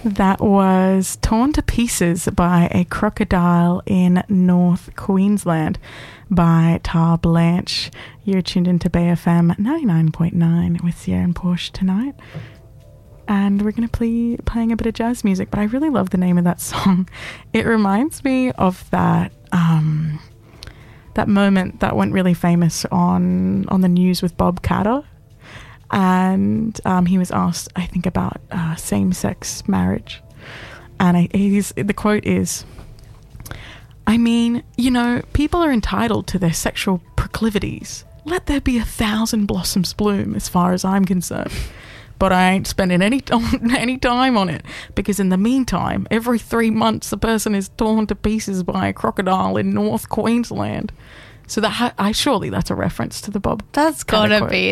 That was Torn to Pieces by a Crocodile in North Queensland by Tar Blanche. You're tuned into BFM 99.9 with Sierra and Porsche tonight. And we're going to be playing a bit of jazz music, but I really love the name of that song. It reminds me of that that moment that went really famous on the news with Bob Catter. And he was asked, I think, about same-sex marriage. And the quote is, I mean, you know, people are entitled to their sexual proclivities. Let there be 1,000 blossoms bloom as far as I'm concerned. But I ain't spending any time on it, because in the meantime, every 3 months, a person is torn to pieces by a crocodile in North Queensland. So surely that's a reference to the Bob. That's gotta be.